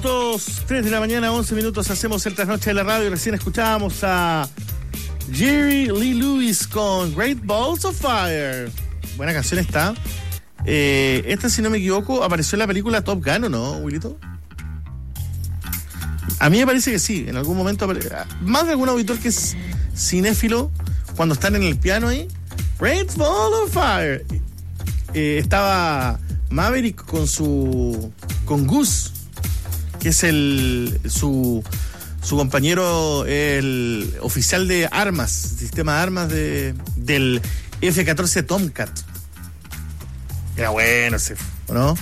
3 de la mañana, 11 minutos, hacemos el trasnoche de la radio. Recién escuchábamos a Jerry Lee Lewis con Great Balls of Fire. Buena canción está. Esta, si no me equivoco, apareció en la película Top Gun, ¿o no, Wilito? A mí me parece que sí, en algún momento más de algún auditor que es cinéfilo, cuando están en el piano ahí, Great Balls of Fire. Estaba Maverick con Goose, que es su compañero, el oficial de armas, sistema de armas del F-14 Tomcat. Era bueno ese, ¿o no?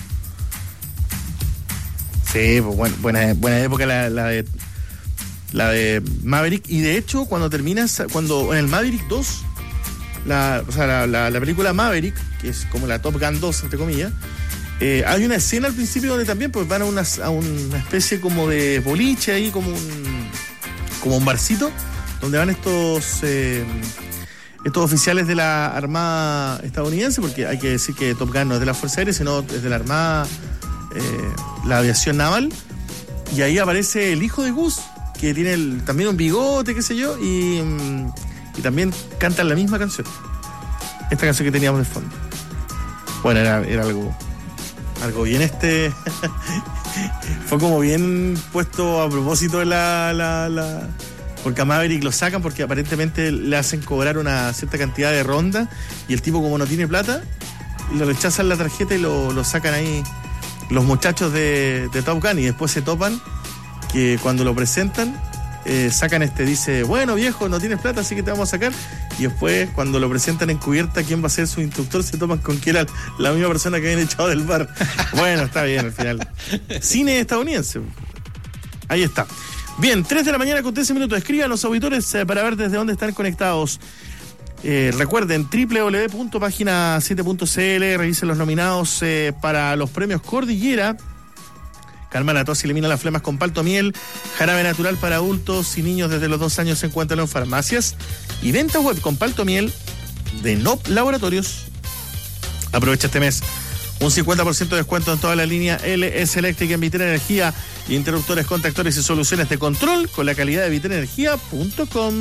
Sí, pues buena época la de Maverick. Y de hecho, cuando en el Maverick 2, la película Maverick, que es como la Top Gun 2, entre comillas, hay una escena al principio donde también pues van a una especie como de boliche ahí, como un barcito, donde van estos oficiales de la Armada estadounidense, porque hay que decir que Top Gun no es de la Fuerza Aérea, sino es de la Armada, la aviación naval, y ahí aparece el hijo de Gus, que tiene también un bigote, qué sé yo, y también cantan la misma canción, esta canción que teníamos de fondo. Bueno, era algo bien fue como bien puesto a propósito porque a Maverick lo sacan porque aparentemente le hacen cobrar una cierta cantidad de ronda, y el tipo, como no tiene plata, le rechazan la tarjeta y lo sacan ahí los muchachos de Top Gun, y después se topan que cuando lo presentan sacan dice, bueno viejo, no tienes plata, así que te vamos a sacar. Y después, cuando lo presentan en cubierta quién va a ser su instructor, se toman con que era la misma persona que habían echado del bar. Bueno, está bien al final. Cine estadounidense. Ahí está. Bien, 3 de la mañana con 13 minutos. Escriban los auditores para ver desde dónde están conectados. Recuerden, www.pagina7.cl, revisen los nominados para los premios Cordillera. Calma la tos y elimina las flemas con palto miel. Jarabe natural para adultos y niños desde los 2 años. Se encuentran en farmacias y venta web con palto miel de NOP Laboratorios. Aprovecha este mes un 50% de descuento en toda la línea LS Electric en Vitera Energía. Interruptores, contactores y soluciones de control con la calidad de viteraenergia.com.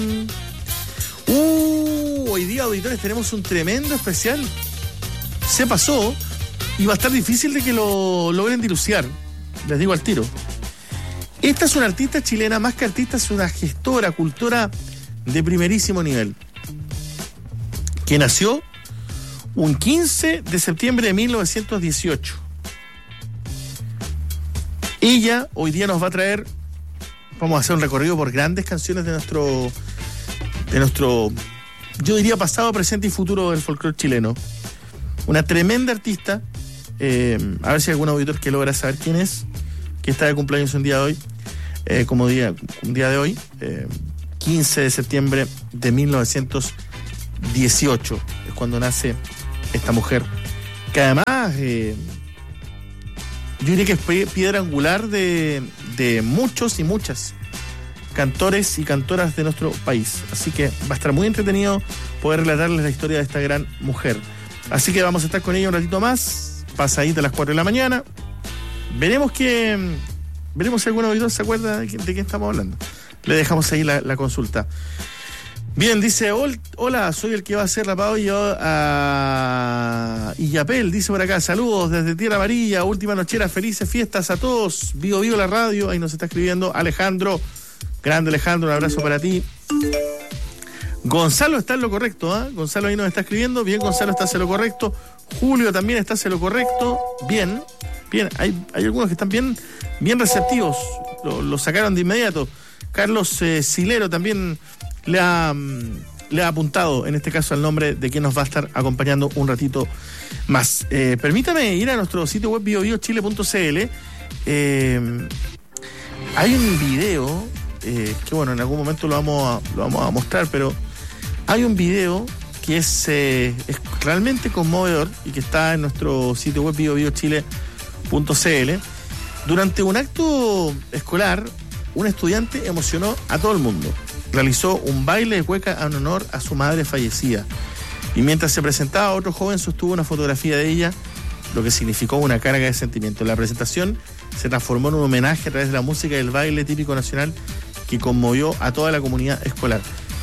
Hoy día, auditores, tenemos un tremendo especial. Se pasó y va a estar difícil de que lo logren diluciar. Les digo al tiro. Esta es una artista chilena, más que artista, es una gestora, cultora de primerísimo nivel, que nació un 15 de septiembre de 1918. Ella hoy día nos va a traer, vamos a hacer un recorrido por grandes canciones de nuestro, yo diría, pasado, presente y futuro del folclore chileno. Una tremenda artista. A ver si hay algún auditor que logra saber quién es, que está de cumpleaños un día de hoy, un día de hoy, 15 de septiembre de 1918 es cuando nace esta mujer, que además yo diría que es piedra angular de muchos y muchas cantores y cantoras de nuestro país. Así que va a estar muy entretenido poder relatarles la historia de esta gran mujer. Así que vamos a estar con ella un ratito más, pasadita a las 4 de la mañana. Veremos si algún auditor se acuerda de qué estamos hablando. Le dejamos ahí la consulta. Bien, dice, hola, soy el que va a ser rapado y yo a Illapel, dice por acá, saludos desde Tierra Amarilla, última nochera, felices fiestas a todos, vivo la radio, ahí nos está escribiendo Alejandro, grande Alejandro, un abrazo para ti. Gonzalo está en lo correcto, ¿eh? Gonzalo ahí nos está escribiendo, bien, Gonzalo está en lo correcto, Julio también está en lo correcto, bien, hay algunos que están bien receptivos, lo sacaron de inmediato. Carlos Silero también le ha apuntado, en este caso, al nombre de quien nos va a estar acompañando un ratito más. Permítame ir a nuestro sitio web biobiochile.cl. Hay un video que, bueno, en algún momento lo vamos a mostrar, pero hay un video que es realmente conmovedor y que está en nuestro sitio web biobiochile.cl. Durante un acto escolar, un estudiante emocionó a todo el mundo. Realizó un baile de cueca en honor a su madre fallecida. Y mientras se presentaba, otro joven sostuvo una fotografía de ella, lo que significó una carga de sentimientos. La presentación se transformó en un homenaje a través de la música y el baile típico nacional que conmovió a toda la comunidad escolar.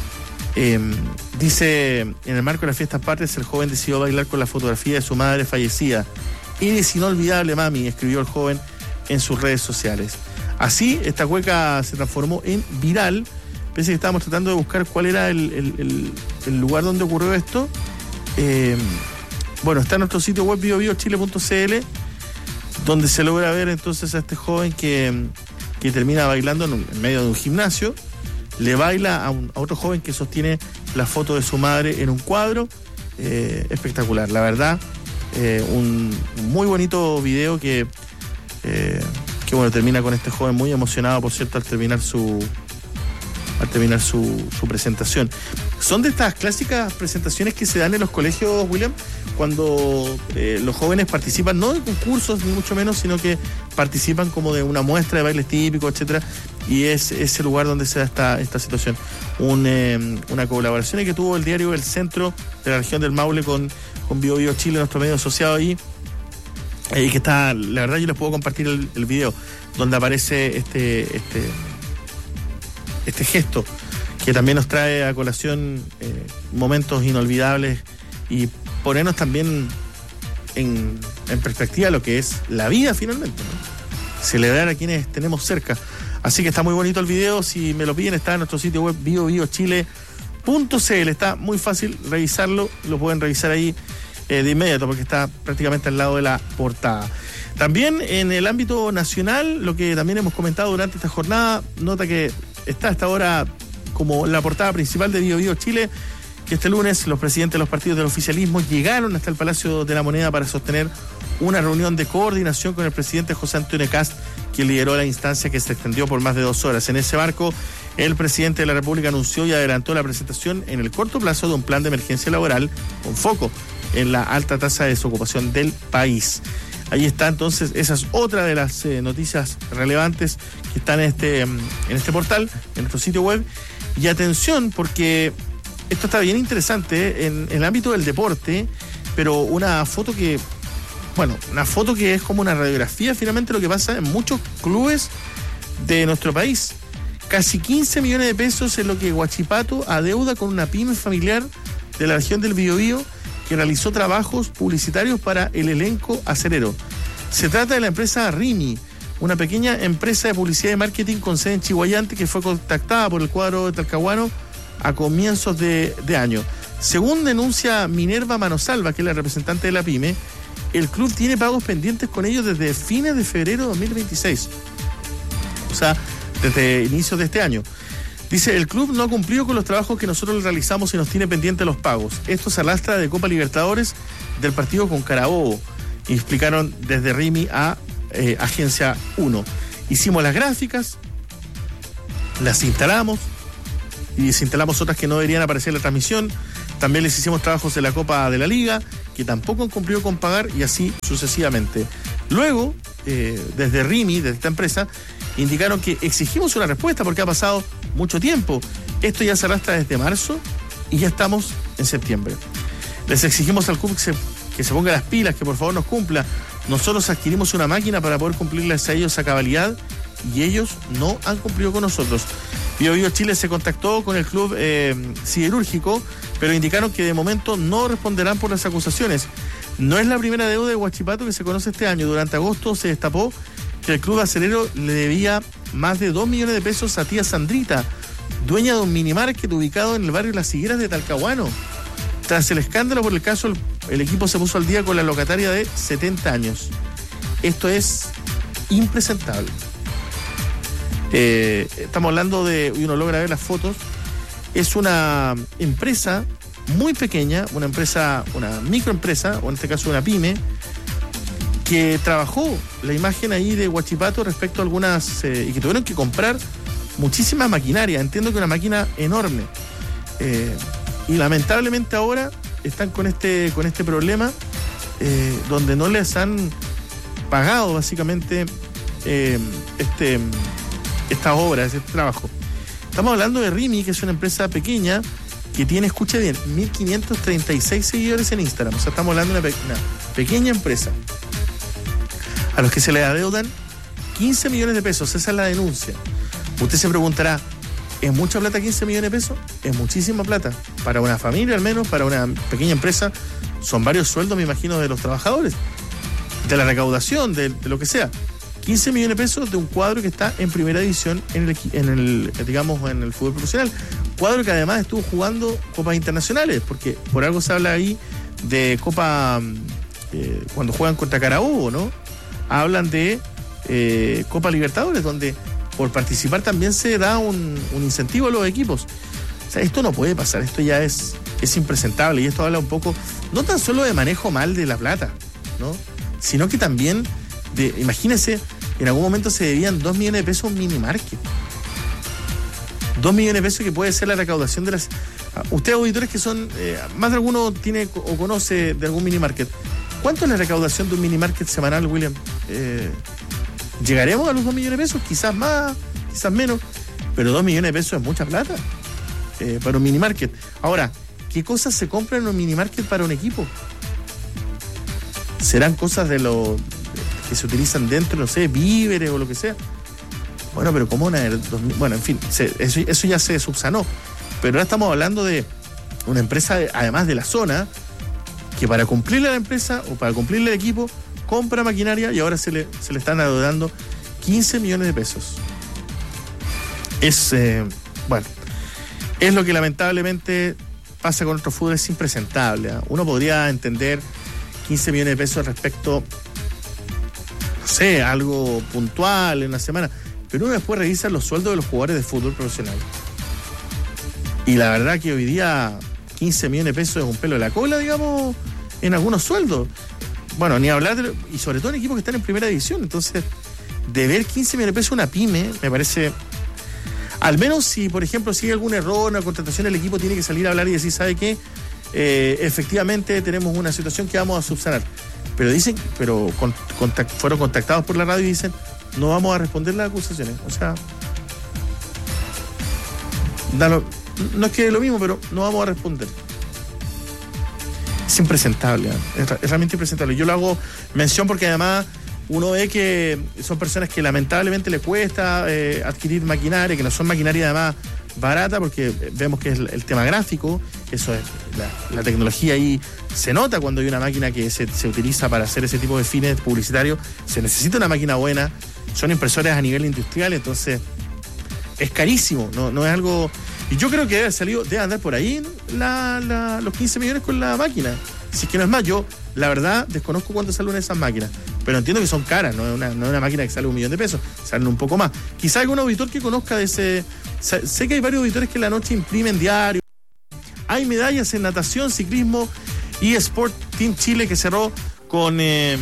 Dice, en el marco de las fiestas patrias, el joven decidió bailar con la fotografía de su madre fallecida. Eres inolvidable, mami, escribió el joven en sus redes sociales. Así, esta cueca se transformó en viral. Pensé que estábamos tratando de buscar cuál era el lugar donde ocurrió esto. Bueno, está en nuestro sitio web biobiochile.cl, donde se logra ver entonces a este joven que termina bailando en medio de un gimnasio. Le baila a otro joven que sostiene la foto de su madre en un cuadro. Espectacular, la verdad. Un muy bonito video que bueno, termina con este joven muy emocionado, por cierto, al terminar su presentación. Son de estas clásicas presentaciones que se dan en los colegios, William, cuando los jóvenes participan, no de concursos ni mucho menos, sino que participan como de una muestra de bailes típicos, etcétera, y es ese lugar donde se da esta situación. Una colaboración que tuvo el diario El Centro de la región del Maule con Bio Bio Chile, nuestro medio asociado ahí, y que está, la verdad yo les puedo compartir el video donde aparece este gesto que también nos trae a colación momentos inolvidables y ponernos también en perspectiva lo que es la vida finalmente, ¿no? Celebrar a quienes tenemos cerca. Así que está muy bonito el video, si me lo piden está en nuestro sitio web biobiochile.cl, está muy fácil revisarlo, lo pueden revisar ahí de inmediato porque está prácticamente al lado de la portada. También en el ámbito nacional, lo que también hemos comentado durante esta jornada, nota que está hasta ahora como la portada principal de Bio Bio Chile, que este lunes los presidentes de los partidos del oficialismo llegaron hasta el Palacio de la Moneda para sostener una reunión de coordinación con el presidente José Antonio Kast, quien lideró la instancia que se extendió por más de 2 horas. En ese marco, el presidente de la República anunció y adelantó la presentación en el corto plazo de un plan de emergencia laboral con foco en la alta tasa de desocupación del país. Ahí está entonces, esa es otra de las noticias relevantes que están en este portal, en nuestro sitio web. Y atención, porque esto está bien interesante en el ámbito del deporte, pero una foto que es como una radiografía finalmente de lo que pasa en muchos clubes de nuestro país. Casi 15 millones de pesos es lo que Huachipato adeuda con una pyme familiar de la región del Biobío que realizó trabajos publicitarios para el elenco acerero. Se trata de la empresa Rimi, una pequeña empresa de publicidad y marketing con sede en Chihuayante que fue contactada por el cuadro de Talcahuano a comienzos de año. Según denuncia Minerva Manosalva, que es la representante de la pyme, el club tiene pagos pendientes con ellos desde fines de febrero de 2026. O sea, desde inicios de este año. Dice, el club no ha cumplido con los trabajos que nosotros realizamos y nos tiene pendientes los pagos. Esto se arrastra de Copa Libertadores del partido con Carabobo. Y explicaron desde Rimi a Agencia 1. Hicimos las gráficas, las instalamos y desinstalamos otras que no deberían aparecer en la transmisión. También les hicimos trabajos de la Copa de la Liga, que tampoco han cumplido con pagar, y así sucesivamente. Luego, desde Rimi, desde esta empresa, indicaron que exigimos una respuesta porque ha pasado mucho tiempo. Esto ya se arrastra desde marzo y ya estamos en septiembre. Les exigimos al club que se ponga las pilas, que por favor nos cumpla. Nosotros adquirimos una máquina para poder cumplirles a ellos a cabalidad y ellos no han cumplido con nosotros. Bio Bio Chile se contactó con el club siderúrgico, pero indicaron que de momento no responderán por las acusaciones. No es la primera deuda de Huachipato que se conoce este año. Durante agosto se destapó que el club acerero le debía más de 2 millones de pesos a tía Sandrita, dueña de un minimarket ubicado en el barrio Las Higueras de Talcahuano. Tras el escándalo por el caso, el equipo se puso al día con la locataria de 70 años. Esto es impresentable. Estamos hablando de, y uno logra ver las fotos, es una empresa muy pequeña, una microempresa, o en este caso una pyme, que trabajó la imagen ahí de Huachipato respecto a algunas, y que tuvieron que comprar muchísima maquinaria. Entiendo que una máquina enorme. Y lamentablemente ahora están con este problema, donde no les han pagado básicamente estas obras, este trabajo. Estamos hablando de Rimi, que es una empresa pequeña que tiene, escucha bien, 1.536 seguidores en Instagram. O sea, estamos hablando de una pequeña empresa a los que se les adeudan 15 millones de pesos, esa es la denuncia. Usted se preguntará, ¿es mucha plata 15 millones de pesos? Es muchísima plata. Para una familia al menos, para una pequeña empresa, son varios sueldos, me imagino, de los trabajadores, de la recaudación, de lo que sea. 15 millones de pesos de un cuadro que está en primera división en el fútbol profesional. Cuadro que además estuvo jugando copas internacionales, porque por algo se habla ahí de Copa, cuando juegan contra Carabobo, ¿no? Hablan de Copa Libertadores, donde por participar también se da un incentivo a los equipos. O sea, esto no puede pasar, esto ya es impresentable, y esto habla un poco, no tan solo de manejo mal de la plata, ¿no? Sino que también imagínense, en algún momento se debían 2 millones de pesos a un mini market. 2 millones de pesos que puede ser la recaudación de las... Ustedes, auditores que son, más de alguno tiene o conoce de algún mini market. ¿Cuánto es la recaudación de un mini market semanal, William? ¿Llegaremos a los 2 millones de pesos? Quizás más, quizás menos, pero 2 millones de pesos es mucha plata para un mini market. Ahora, ¿qué cosas se compran en un mini market para un equipo? ¿Serán cosas de lo que se utilizan dentro, no sé, víveres o lo que sea? Bueno, pero ¿cómo bueno, en fin, eso ya se subsanó. Pero ahora estamos hablando de una empresa, además de la zona, que para cumplirle a la empresa o para cumplirle al equipo, compra maquinaria y ahora se le están adeudando 15 millones de pesos. Bueno, es lo que lamentablemente pasa con nuestro fútbol, es impresentable, ¿eh? Uno podría entender 15 millones de pesos respecto, no sé, algo puntual en una semana, pero uno después revisa los sueldos de los jugadores de fútbol profesional. Y la verdad que hoy día 15 millones de pesos es un pelo de la cola, digamos, en algunos sueldos. Bueno, ni hablar y sobre todo en equipos que están en primera división. Entonces, de ver 15 millones de pesos una pyme, me parece... Al menos si, por ejemplo, si hay algún error en la contratación, el equipo tiene que salir a hablar y decir, ¿sabe qué? Efectivamente tenemos una situación que vamos a subsanar. Pero fueron contactados por la radio y dicen, no vamos a responder las acusaciones. O sea, no es que es lo mismo, pero no vamos a responder. Es impresentable, es realmente impresentable. Yo lo hago mención porque además uno ve que son personas que lamentablemente le cuesta adquirir maquinaria, que no son maquinaria además barata, porque vemos que es el tema gráfico, eso es la tecnología ahí se nota cuando hay una máquina que se utiliza para hacer ese tipo de fines publicitarios. Se necesita una máquina buena, son impresoras a nivel industrial, entonces es carísimo, no es algo... Y yo creo que debe andar por ahí los 15 millones con la máquina. Si es que no es más, yo la verdad desconozco cuánto sale una de esas máquinas, pero entiendo que son caras, no es una máquina que sale $1 millón de pesos, salen un poco más. Quizá algún auditor que conozca de ese... Sé que hay varios auditores que en la noche imprimen diario. Hay medallas en natación, ciclismo y Sport Team Chile que cerró con 10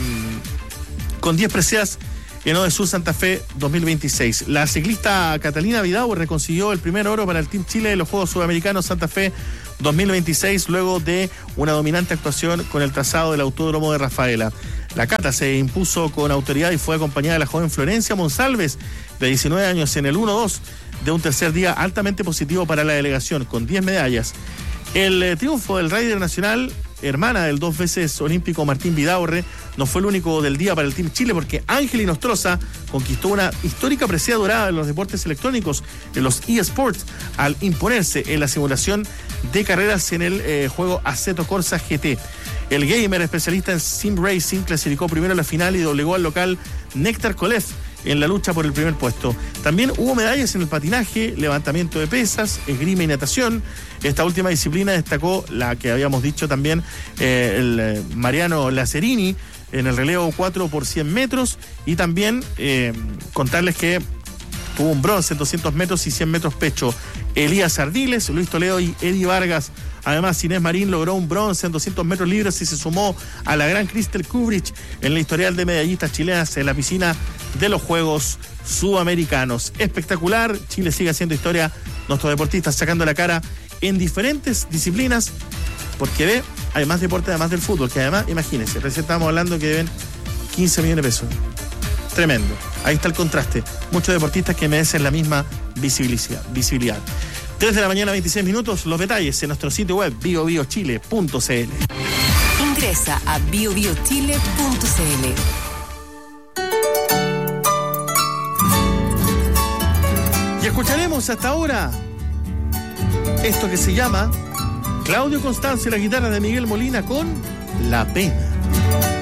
preseas en Odesur Santa Fe 2026. La ciclista Catalina Vidaurre consiguió el primer oro para el Team Chile de los Juegos Sudamericanos Santa Fe 2026 luego de una dominante actuación con el trazado del Autódromo de Rafaela. La Cata se impuso con autoridad y fue acompañada de la joven Florencia Monsalves, de 19 años, en el 1-2 de un tercer día altamente positivo para la delegación, con 10 medallas. El triunfo del Rider Nacional, hermana del 2 veces olímpico Martín Vidaurre, no fue el único del día para el Team Chile, porque Ángel Inostroza conquistó una histórica presea dorada en los deportes electrónicos, en los eSports, al imponerse en la simulación de carreras en el juego Assetto Corsa GT. El gamer especialista en sim racing clasificó primero a la final y doblegó al local Néctar Kolev en la lucha por el primer puesto. También hubo medallas en el patinaje, levantamiento de pesas, esgrima y natación. Esta última disciplina destacó la que habíamos dicho también, el Mariano Lacerini en el relevo 4x100 metros, y también contarles que tuvo un bronce en 200 metros y 100 metros pecho Elías Ardiles, Luis Toledo y Eddie Vargas. Además, Inés Marín logró un bronce en 200 metros libres y se sumó a la gran Crystal Kubrich en la historial de medallistas chilenas en la piscina de los Juegos Sudamericanos. Espectacular, Chile sigue haciendo historia, nuestros deportistas sacando la cara en diferentes disciplinas, porque hay más deporte además del fútbol, que además, imagínense, recién estábamos hablando que deben 15 millones de pesos. Tremendo. Ahí está el contraste. Muchos deportistas que merecen la misma visibilidad. 3 de la mañana, 26 minutos. Los detalles en nuestro sitio web biobiochile.cl. Ingresa a biobiochile.cl. Escucharemos hasta ahora esto que se llama Claudio Constancio y la guitarra de Miguel Molina con La Pena.